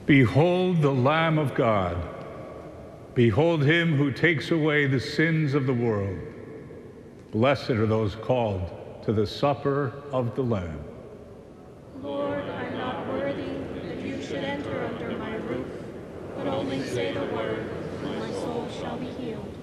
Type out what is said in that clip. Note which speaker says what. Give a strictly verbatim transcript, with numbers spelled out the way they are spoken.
Speaker 1: Behold the Lamb of God. Behold him who takes away the sins of the world. Blessed are those called to the supper of the Lamb.
Speaker 2: Lord, I am not worthy that you should enter under my roof, but only say the word, and my soul shall be healed.